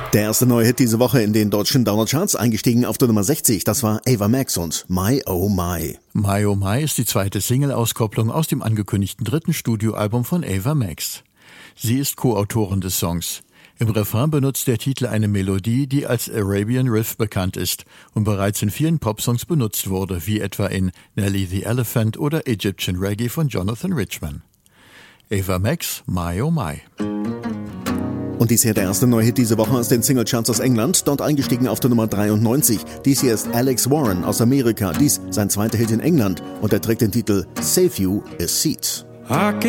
Der erste neue Hit diese Woche in den deutschen Download-Charts, eingestiegen auf der Nummer 60. Das war Ava Max und My Oh My. My Oh My ist die zweite Single-Auskopplung aus dem angekündigten dritten Studioalbum von Ava Max. Sie ist Co-Autorin des Songs. Im Refrain benutzt der Titel eine Melodie, die als Arabian Riff bekannt ist und bereits in vielen Popsongs benutzt wurde, wie etwa in Nelly the Elephant oder Egyptian Reggae von Jonathan Richman. Ava Max, My Oh My. Und dies hier der erste neue Hit diese Woche aus den Singlecharts aus England, dort eingestiegen auf der Nummer 93. Dies hier ist Alex Warren aus Amerika, dies sein zweiter Hit in England und er trägt den Titel Save You a Seat.